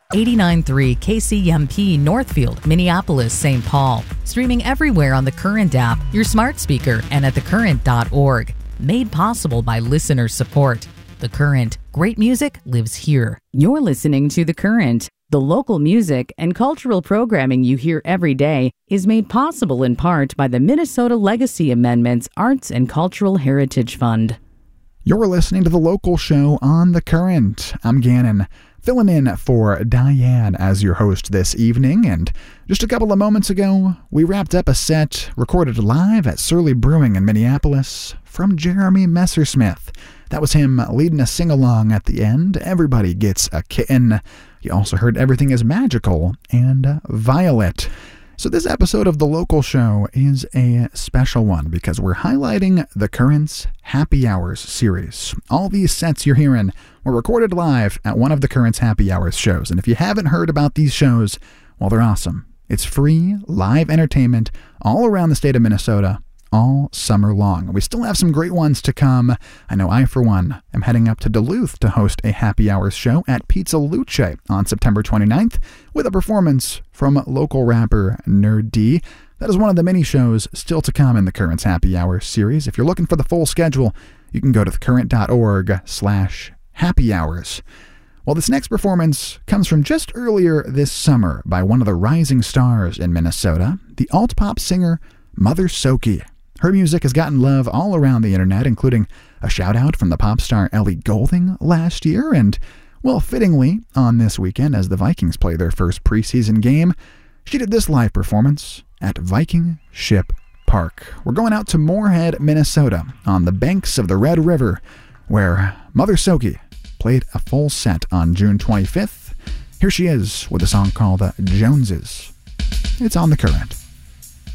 89.3 KCMP Northfield, Minneapolis, St. Paul. Streaming everywhere on the Current app, your smart speaker, and at thecurrent.org. Made possible by listener support. The Current. Great music lives here. You're listening to The Current. The local music and cultural programming you hear every day is made possible in part by the Minnesota Legacy Amendments Arts and Cultural Heritage Fund. You're listening to The Local Show on The Current. I'm Gannon, filling in for Diane as your host this evening, and just a couple of moments ago, we wrapped up a set recorded live at Surly Brewing in Minneapolis from Jeremy Messersmith. That was him leading a sing-along at the end, Everybody Gets a Kitten. You also heard Everything is Magical and Violet. So this episode of The Local Show is a special one because we're highlighting The Current's Happy Hours series. All these sets you're hearing were recorded live at one of The Current's Happy Hours shows. And if you haven't heard about these shows, well, they're awesome. It's free, live entertainment all around the state of Minnesota, all summer long. We still have some great ones to come. I know I, for one, am heading up to Duluth to host a Happy Hours show at Pizza Luce on September 29th with a performance from local rapper Nerd D. That is one of the many shows still to come in the Current's Happy Hours series. If you're looking for the full schedule, you can go to thecurrent.org/happy hours. Well, this next performance comes from just earlier this summer by one of the rising stars in Minnesota, the alt-pop singer Mother Soki. Her music has gotten love all around the internet, including a shout-out from the pop star Ellie Goulding last year, and, well, fittingly, on this weekend as the Vikings play their first preseason game, she did this live performance at Viking Ship Park. We're going out to Moorhead, Minnesota, on the banks of the Red River, where Mother Soki played a full set on June 25th. Here she is with a song called Joneses. It's on The Current.